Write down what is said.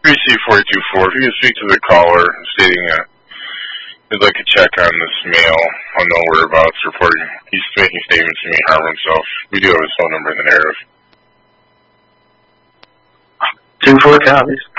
3C424. If you can speak to the caller stating he'd like to check on this male on no whereabouts, reporting he's making statements he may harm himself. We do have his phone number in the narrative. 2-4 copies.